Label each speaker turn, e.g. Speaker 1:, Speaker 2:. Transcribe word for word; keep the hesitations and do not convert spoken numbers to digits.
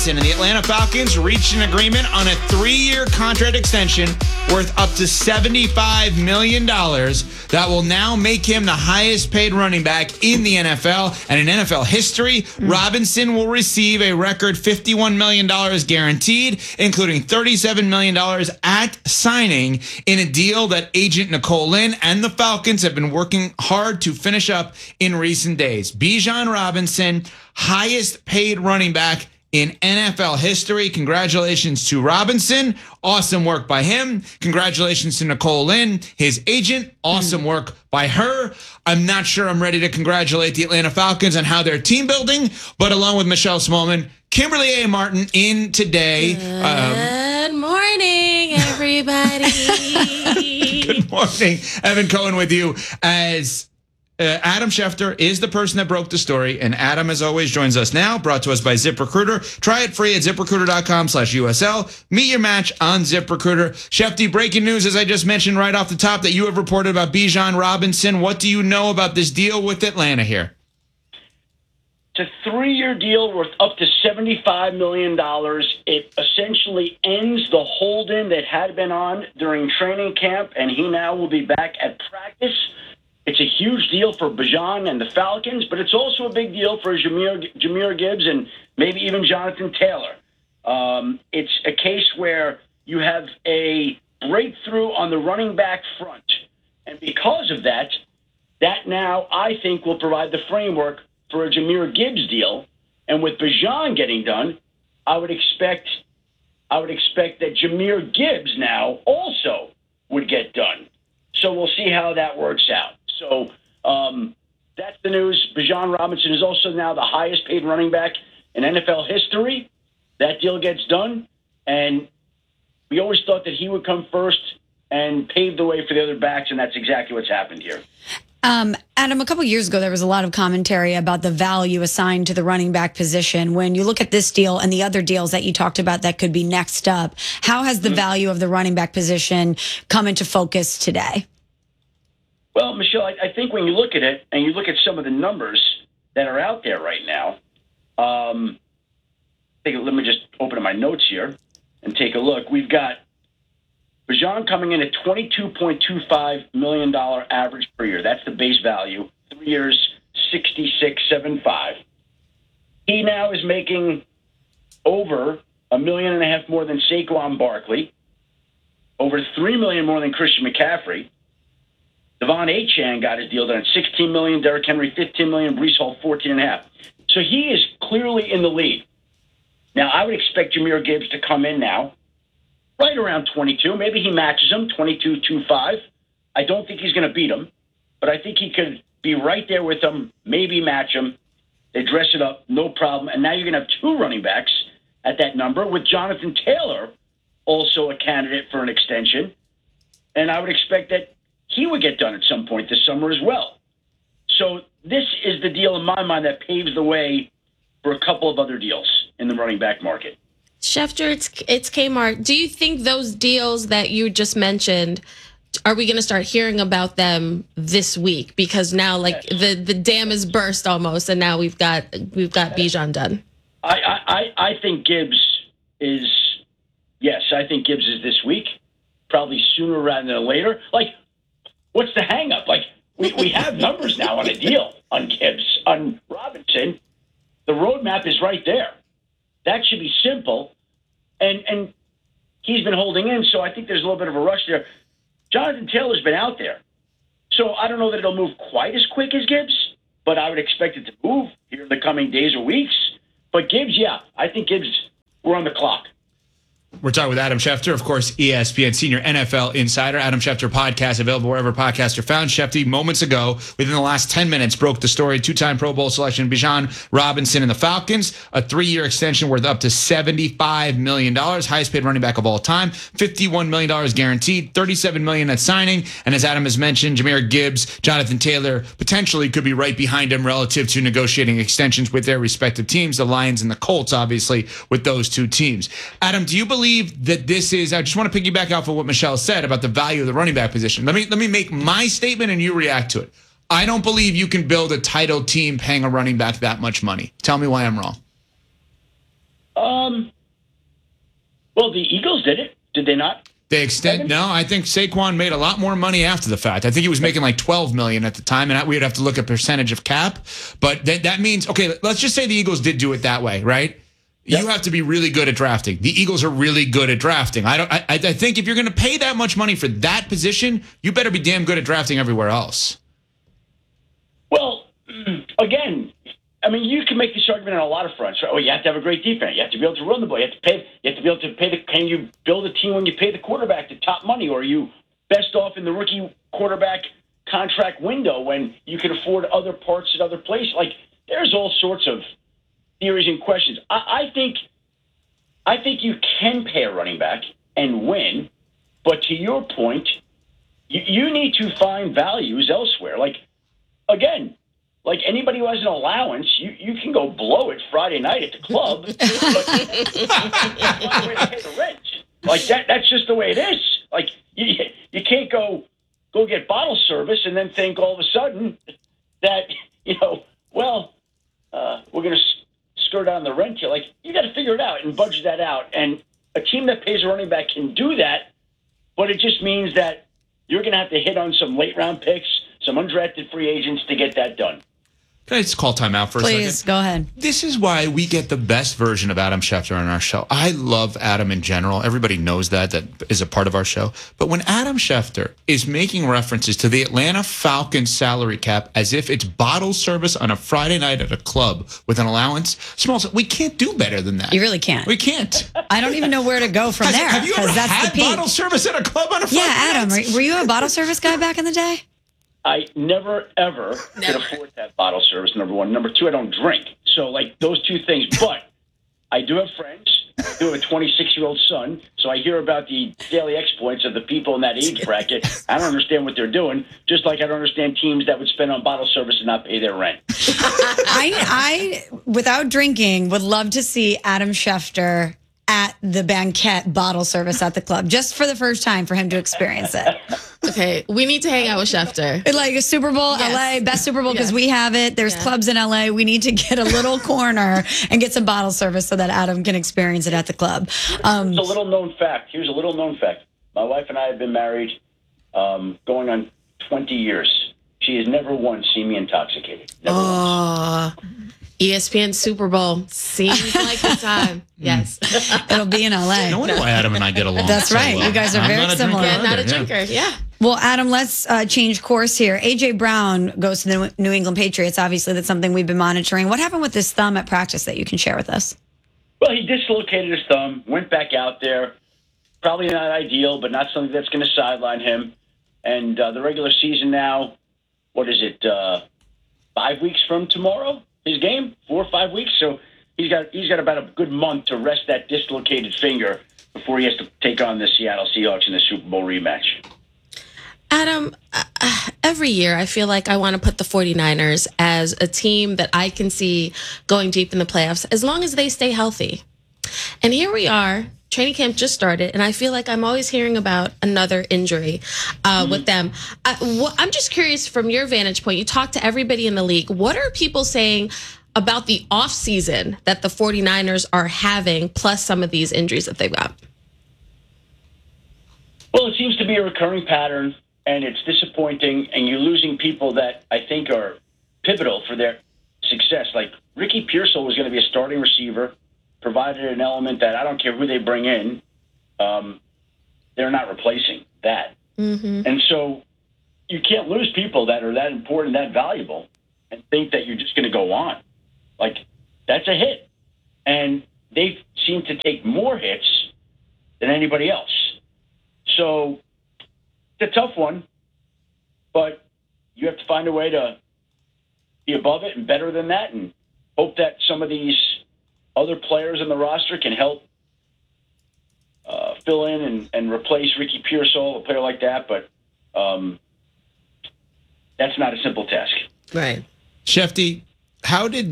Speaker 1: And the Atlanta Falcons reached an agreement on a three-year contract extension worth up to seventy-five million dollars that will now make him the highest-paid running back in the N F L. And in N F L history, mm. Robinson will receive a record fifty-one million dollars guaranteed, including thirty-seven million dollars at signing in a deal that agent Nicole Lynn and the Falcons have been working hard to finish up in recent days. Bijan Robinson, highest-paid running back in N F L history. Congratulations to Robinson. Awesome work by him. Congratulations to Nicole Lynn, his agent. Awesome work by her. I'm not sure I'm ready to congratulate the Atlanta Falcons on how they're team building, but along with Michelle Smallman, Kimberly A. Martin in today.
Speaker 2: Good um, morning, everybody.
Speaker 1: Good morning. Evan Cohen with you as Uh, Adam Schefter is the person that broke the story, and Adam, as always, joins us now, brought to us by ZipRecruiter. Try it free at ZipRecruiter.com slash USL. Meet your match on ZipRecruiter. Shefty, breaking news, as I just mentioned right off the top, that you have reported about Bijan Robinson. What do you know about this deal with Atlanta here?
Speaker 3: It's a three-year deal worth up to seventy-five million dollars. It essentially ends the hold-in that had been on during training camp, and he now will be back at practice. It's a huge deal for Bijan and the Falcons, but it's also a big deal for Jahmyr, Jahmyr Gibbs and maybe even Jonathan Taylor. Um, it's a case where you have a breakthrough on the running back front. And because of that, that now, I think, will provide the framework for a Jahmyr Gibbs deal. And with Bijan getting done, I would expect I would expect that Jahmyr Gibbs now also would get done. So we'll see how that works out. So um, that's the news. Bijan Robinson is also now the highest paid running back in N F L history. That deal gets done, and we always thought that he would come first and pave the way for the other backs, and that's exactly what's happened here.
Speaker 4: Um, Adam, a couple years ago, there was a lot of commentary about the value assigned to the running back position. When you look at this deal and the other deals that you talked about that could be next up, how has the mm-hmm. value of the running back position come into focus today?
Speaker 3: Well, Michelle, I, I think when you look at it and you look at some of the numbers that are out there right now, um, take a, let me just open up my notes here and take a look. We've got Bijan coming in at twenty-two point two five million dollars average per year. That's the base value. Three years, sixty-six point seven five. He now is making over a million and a half more than Saquon Barkley, over three million more than Christian McCaffrey. Devon Achane got his deal done at sixteen million dollars, Derrick Henry fifteen million dollars, Breece Hall fourteen point five. So he is clearly in the lead. Now, I would expect Jahmyr Gibbs to come in now, right around twenty-two. Maybe he matches him, twenty-two point two five. I don't think he's going to beat him, but I think he could be right there with him, maybe match him. They dress it up, no problem. And now you're going to have two running backs at that number, with Jonathan Taylor also a candidate for an extension. And I would expect that he would get done at some point this summer as well. So this is the deal in my mind that paves the way for a couple of other deals in the running back market.
Speaker 2: Schefter, it's it's Kmart. Do you think those deals that you just mentioned, are we going to start hearing about them this week? Because now, like yes. the, the dam is burst almost, and now we've got we've got yes. Bijan done.
Speaker 3: I, I I think Gibbs is yes. I think Gibbs is this week, probably sooner rather than later. Like, what's the hang up? Like, we, we have numbers now on a deal on Gibbs, on Robinson. The roadmap is right there. That should be simple. And and he's been holding in, so I think there's a little bit of a rush there. Jonathan Taylor's been out there. So I don't know that it'll move quite as quick as Gibbs, but I would expect it to move here in the coming days or weeks. But Gibbs, yeah, I think Gibbs, we're on the clock.
Speaker 1: We're talking with Adam Schefter, of course, E S P N senior N F L insider. Adam Schefter podcast available wherever podcasts are found. Shefty, moments ago, within the last ten minutes, broke the story. Two-time Pro Bowl selection, Bijan Robinson and the Falcons. A three-year extension worth up to seventy-five million dollars. Highest paid running back of all time. fifty-one million dollars guaranteed. thirty-seven million dollars at signing. And as Adam has mentioned, Jahmyr Gibbs, Jonathan Taylor potentially could be right behind him relative to negotiating extensions with their respective teams. The Lions and the Colts, obviously, with those two teams. Adam, do you believe that this is, I just want to piggyback off of what Michelle said about the value of the running back position. Let me let me make my statement and you react to it. I don't believe you can build a title team paying a running back that much money. Tell me why I'm wrong.
Speaker 3: Um. Well, the Eagles did it, did they not?
Speaker 1: They extend. No, I think Saquon made a lot more money after the fact. I think he was making like twelve million dollars at the time, and we'd have to look at percentage of cap. But that that means okay. Let's just say the Eagles did do it that way, right? Yep. You have to be really good at drafting. The Eagles are really good at drafting. I don't. I, I think if you're going to pay that much money for that position, you better be damn good at drafting everywhere else.
Speaker 3: Well, again, I mean, you can make this argument on a lot of fronts. Right? Oh, you have to have a great defense. You have to be able to run the ball. You have to pay. You have to be able to pay the. Can you build a team when you pay the quarterback the top money, or are you best off in the rookie quarterback contract window when you can afford other parts at other places? Like, there's all sorts of theories and questions. I, I think, I think you can pay a running back and win, but to your point, you, you need to find values elsewhere. Like, again. Like anybody who has an allowance, you, you can go blow it Friday night at the club, but you find a way to pay the rent. Like that, that's just the way it is. Like you, you can't go go get bottle service and then think all of a sudden that, you know, well, uh, we're going to skirt on the rent here. Like you got to figure it out and budget that out. And a team that pays a running back can do that, but it just means that you're going to have to hit on some late round picks, some undrafted free agents to get that done.
Speaker 1: Can I just call timeout for a second?
Speaker 4: Please, go ahead.
Speaker 1: This is why we get the best version of Adam Schefter on our show. I love Adam in general. Everybody knows that, that is a part of our show. But when Adam Schefter is making references to the Atlanta Falcons salary cap as if it's bottle service on a Friday night at a club with an allowance, Smalls, we can't do better than that.
Speaker 4: You really can't.
Speaker 1: We can't.
Speaker 4: I don't even know where to go from
Speaker 1: Has,
Speaker 4: there.
Speaker 1: have you ever
Speaker 4: that's
Speaker 1: had
Speaker 4: the peak.
Speaker 1: bottle service at a club on a Friday
Speaker 4: Yeah, Adam,
Speaker 1: night?
Speaker 4: were, were you a bottle service guy back in the day?
Speaker 3: I never, ever could afford that bottle service, number one. Number two, I don't drink. So, like, those two things. But I do have friends. I do have a twenty-six-year-old son, so I hear about the daily exploits of the people in that age bracket. I don't understand what they're doing, just like I don't understand teams that would spend on bottle service and not pay their rent.
Speaker 4: I, I, without drinking, would love to see Adam Schefter at the banquet bottle service at the club, just for the first time for him to experience it.
Speaker 2: Okay, we need to hang out with Schefter.
Speaker 4: Like a Super Bowl,
Speaker 2: Yes.
Speaker 4: L A, best Super Bowl because
Speaker 2: Yes.
Speaker 4: we have it. There's
Speaker 2: Yeah.
Speaker 4: clubs in L A. We need to get a little corner and get some bottle service so that Adam can experience it at the club. Um,
Speaker 3: Here's a little known fact. Here's a little known fact. My wife and I have been married um, going on twenty years. She has never once seen me intoxicated. Never once.
Speaker 2: Oh, E S P N Super Bowl seems like the time. Yes.
Speaker 4: it'll be in L A.
Speaker 1: No wonder why Adam and I get along.
Speaker 4: That's
Speaker 1: so
Speaker 4: right.
Speaker 1: well.
Speaker 4: You guys are
Speaker 1: I'm
Speaker 4: very
Speaker 1: not a
Speaker 4: similar.
Speaker 1: drinker
Speaker 2: Yeah, not a
Speaker 1: either, yeah.
Speaker 2: drinker. Yeah.
Speaker 4: Well, Adam, let's uh, change course here. A J Brown goes to the New England Patriots. Obviously, that's something we've been monitoring. What happened with his thumb at practice that you can share with us?
Speaker 3: Well, he dislocated his thumb, went back out there. Probably not ideal, but not something that's going to sideline him. And uh, the regular season now, what is it, uh, five weeks from tomorrow? His game? Four or five weeks? So he's got he's got about a good month to rest that dislocated finger before he has to take on the Seattle Seahawks in the Super Bowl rematch.
Speaker 2: Adam, uh, every year I feel like I want to put the 49ers as a team that I can see going deep in the playoffs as long as they stay healthy. And here we are. Training camp just started, and I feel like I'm always hearing about another injury uh, mm-hmm. with them. I, wh- I'm just curious from your vantage point. You talk to everybody in the league. What are people saying about the offseason that the 49ers are having, plus some of these injuries that they've got?
Speaker 3: Well, it seems to be a recurring pattern, and it's disappointing, and you're losing people that I think are pivotal for their success. Like Ricky Pearsall was going to be a starting receiver, provided an element that I don't care who they bring in, um, they're not replacing that. Mm-hmm. And so you can't lose people that are that important, that valuable, and think that you're just going to go on. Like, that's a hit. And they seem to take more hits than anybody else. So it's a tough one, but you have to find a way to be above it and better than that and hope that some of these other players in the roster can help uh, fill in and, and replace Ricky Pearsall, a player like that. But um, that's not a simple task.
Speaker 2: Right.
Speaker 1: Shefty, how did